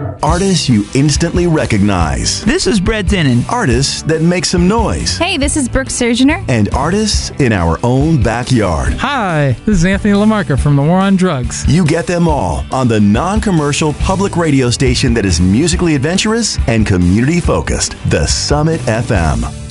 Artists you instantly recognize. This is Brett Dennen. Artists that make some noise. Hey, this is Brooke Surgener. And artists in our own backyard. Hi, this is Anthony LaMarca from The War on Drugs. You get them all on the non-commercial public radio station that is musically adventurous and community-focused, The Summit FM.